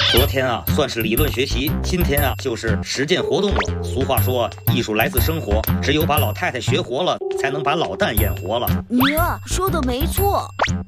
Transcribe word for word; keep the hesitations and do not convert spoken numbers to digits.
昨天啊，算是理论学习，今天啊，就是实践活动了。俗话说，艺术来自生活，只有把老太太学活了，才能把老旦演活了。 你啊，说的没错。